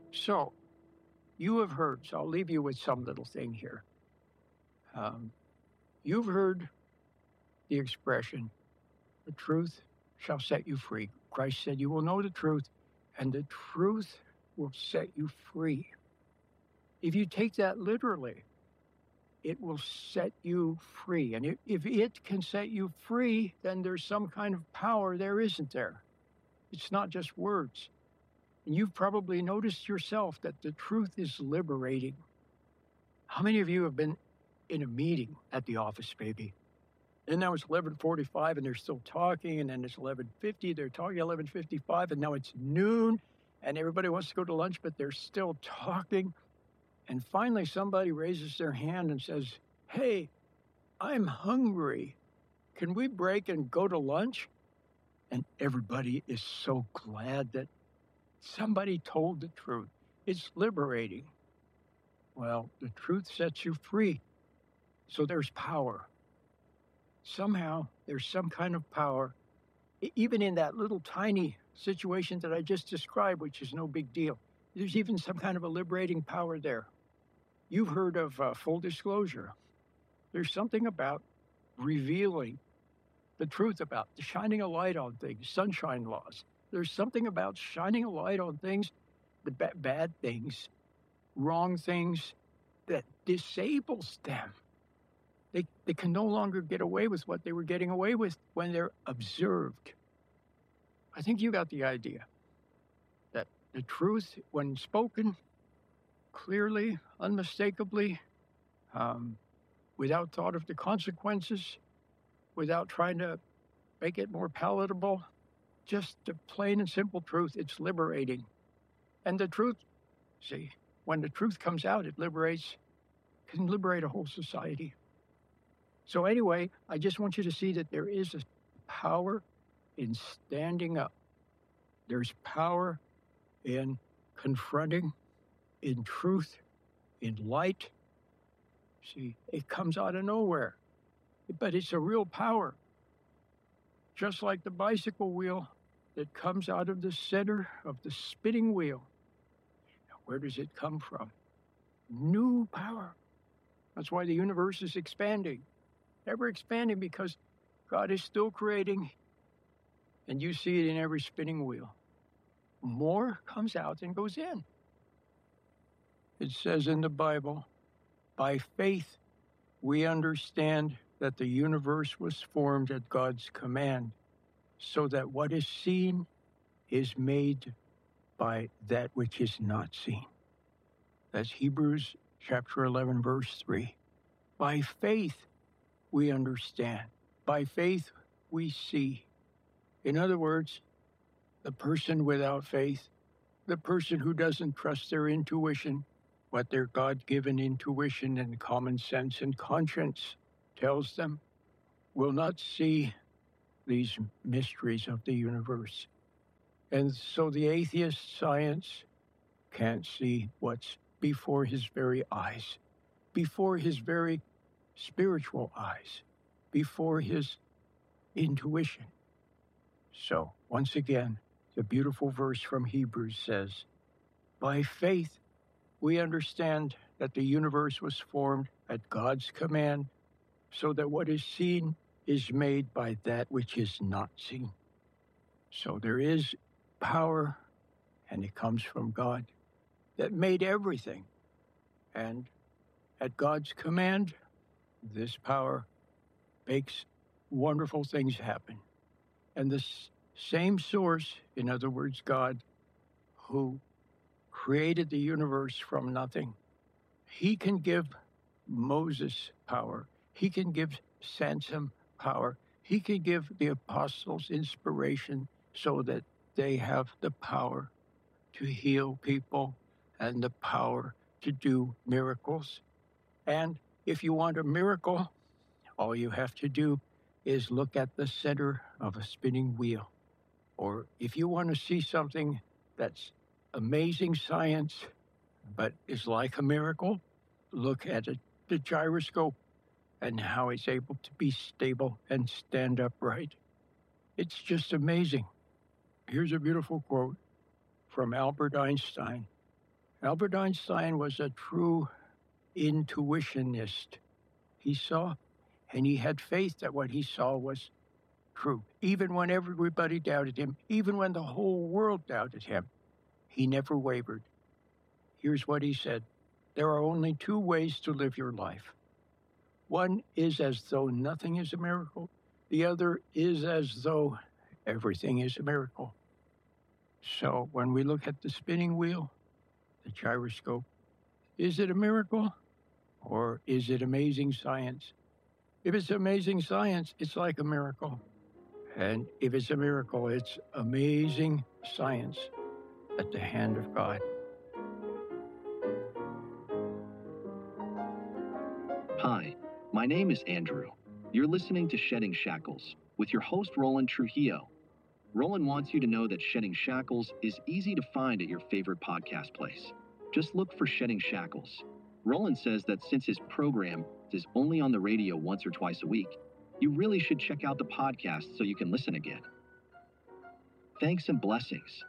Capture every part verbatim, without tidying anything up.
So, you have heard, so I'll leave you with some little thing here. Um, you've heard the expression, the truth shall set you free. Christ said, you will know the truth, and the truth will set you free. If you take that literally, it will set you free. And if it can set you free, then there's some kind of power there, isn't there? It's not just words. And you've probably noticed yourself that the truth is liberating. How many of you have been in a meeting at the office, maybe? And now it's eleven forty-five and they're still talking, and then it's eleven fifty, they're talking eleven fifty-five, and now it's noon, and everybody wants to go to lunch, but they're still talking. And finally, somebody raises their hand and says, hey, I'm hungry. Can we break and go to lunch? And everybody is so glad that somebody told the truth. It's liberating. Well, the truth sets you free. So there's power. Somehow, there's some kind of power, even in that little tiny situation that I just described, which is no big deal. There's even some kind of a liberating power there. You've heard of uh, full disclosure. There's something about revealing the truth about, shining a light on things, sunshine laws. There's something about shining a light on things, the ba- bad things, wrong things, that disables them. They, they can no longer get away with what they were getting away with when they're observed. I think you got the idea that the truth, when spoken clearly, unmistakably, um, without thought of the consequences, without trying to make it more palatable, just the plain and simple truth, it's liberating. And the truth, see, when the truth comes out, it liberates, can liberate a whole society. So anyway, I just want you to see that there is a power in standing up. There's power in confronting, in truth, in light. See, it comes out of nowhere, but it's a real power. Just like the bicycle wheel that comes out of the center of the spinning wheel. Now, where does it come from? New power. That's why the universe is expanding. Ever expanding, because God is still creating, and you see it in every spinning wheel. More comes out than goes in. It says in the Bible, by faith we understand that the universe was formed at God's command, so that what is seen is made by that which is not seen. That's Hebrews chapter eleven, verse three. By faith we understand. By faith we see. In other words, the person without faith, the person who doesn't trust their intuition, what their God-given intuition and common sense and conscience tells them, will not see these mysteries of the universe. And so the atheist science can't see what's before his very eyes, before his very spiritual eyes, before his intuition. So, once again, the beautiful verse from Hebrews says, by faith, we understand that the universe was formed at God's command, so that what is seen is made by that which is not seen. So there is power, and it comes from God, that made everything. And at God's command, this power makes wonderful things happen. And this same source, in other words, God, who created the universe from nothing, he can give Moses power. He can give Samson power. He can give the apostles inspiration so that they have the power to heal people and the power to do miracles. And if you want a miracle, all you have to do is look at the center of a spinning wheel. Or if you want to see something that's amazing science, but is like a miracle, look at it, the gyroscope, and how it's able to be stable and stand upright. It's just amazing. Here's a beautiful quote from Albert Einstein. Albert Einstein was a true intuitionist. He saw, and he had faith that what he saw was true. Even when everybody doubted him, even when the whole world doubted him, he never wavered. Here's what he said: there are only two ways to live your life. One is as though nothing is a miracle. The other is as though everything is a miracle. So when we look at the spinning wheel, the gyroscope, is it a miracle or is it amazing science? If it's amazing science, it's like a miracle. And if it's a miracle, it's amazing science at the hand of God. Hi, my name is Andrew. You're listening to Shedding Shackles with your host, Roland Trujillo. Roland wants you to know that Shedding Shackles is easy to find at your favorite podcast place. Just look for Shedding Shackles. Roland says that since his program is only on the radio once or twice a week, you really should check out the podcast so you can listen again. Thanks and blessings.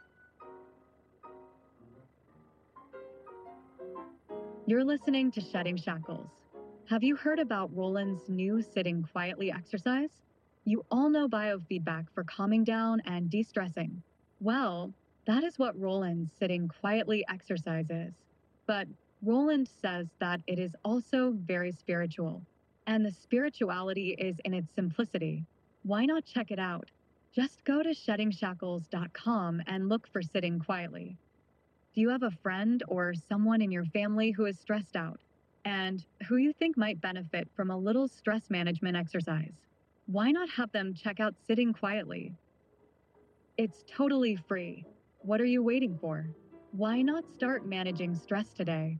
You're listening to Shedding Shackles. Have you heard about Roland's new sitting quietly exercise? You all know biofeedback for calming down and de-stressing. Well, that is what Roland's sitting quietly exercise is. But Roland says that it is also very spiritual. And the spirituality is in its simplicity. Why not check it out? Just go to shedding shackles dot com and look for Sitting Quietly. Do you have a friend or someone in your family who is stressed out and who you think might benefit from a little stress management exercise? Why not have them check out Sitting Quietly? It's totally free. What are you waiting for? Why not start managing stress today?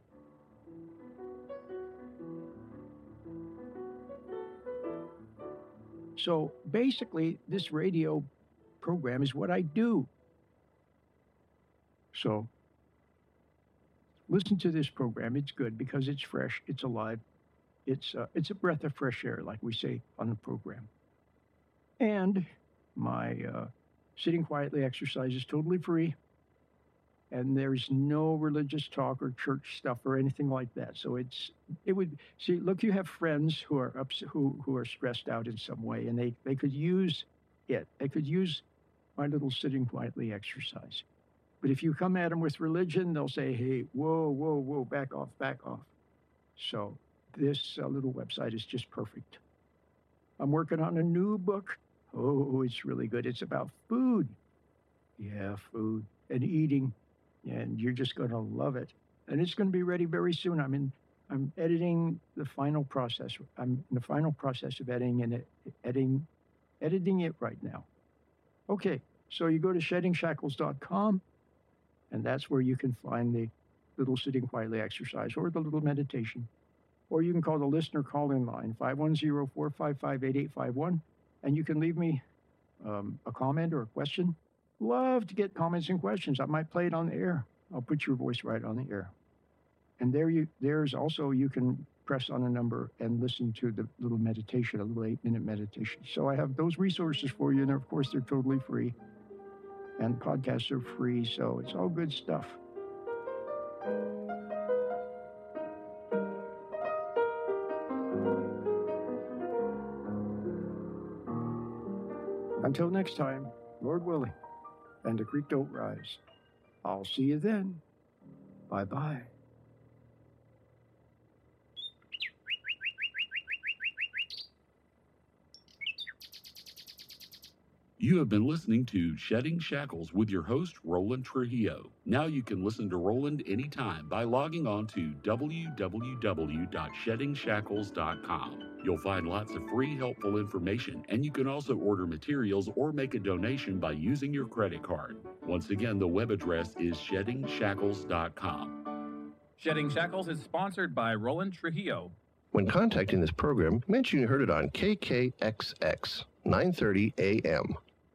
So basically, this radio program is what I do. So listen to this program. It's good because it's fresh, it's alive. It's, uh, it's a breath of fresh air, like we say on the program. And my uh, Sitting Quietly exercise is totally free. And there's no religious talk or church stuff or anything like that. So it's, it would, see, look, you have friends who are ups, who, who are stressed out in some way, and they, they could use it. They could use my little Sitting Quietly exercise. But if you come at them with religion, they'll say, hey, whoa, whoa, whoa, back off, back off. So this uh, little website is just perfect. I'm working on a new book. Oh, it's really good. It's about food. Yeah, food and eating. And you're just going to love it. And it's going to be ready very soon. I'm in, I'm editing the final process. I'm in the final process of editing and editing, editing it right now. Okay, so you go to shedding shackles dot com, and that's where you can find the little Sitting Quietly exercise or the little meditation. Or you can call the listener call-in line, five one zero, four five five, eight eight five one, and you can leave me um, a comment or a question. Love to get comments and questions. I might play it on the air. I'll put your voice right on the air. And there you, there's also, you can press on a number and listen to the little meditation, a little eight-minute meditation. So I have those resources for you, and of course, they're totally free. And podcasts are free, so it's all good stuff. Until next time, Lord willing, and the creek don't rise. I'll see you then. Bye-bye. You have been listening to Shedding Shackles with your host, Roland Trujillo. Now you can listen to Roland anytime by logging on to w w w dot shedding shackles dot com. You'll find lots of free, helpful information, and you can also order materials or make a donation by using your credit card. Once again, the web address is shedding shackles dot com. Shedding Shackles is sponsored by Roland Trujillo. When contacting this program, mention you heard it on K K X X, nine thirty A M.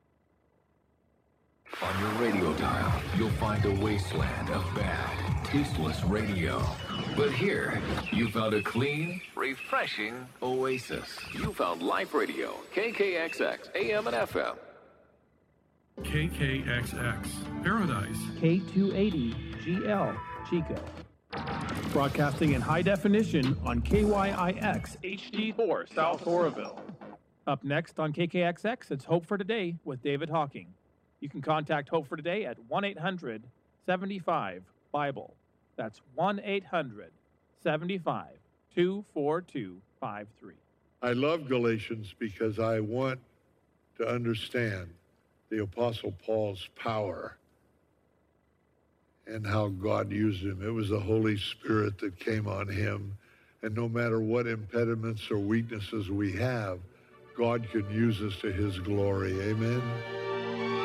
On your radio dial, you'll find a wasteland of bad, tasteless radio. But here, you found a clean, refreshing oasis. You found Life Radio, K K X X, A M and F M. K K X X, Paradise. K two eighty G L, Chico. Broadcasting in high definition on K Y I X H D four South Oroville. Up next on K K X X, it's Hope for Today with David Hawking. You can contact Hope for Today at one eight hundred seventy-five Bible. That's one eight hundred seventy-five two four two five three. I love Galatians because I want to understand the Apostle Paul's power and how God used him. It was the Holy Spirit that came on him. And no matter what impediments or weaknesses we have, God can use us to his glory. Amen.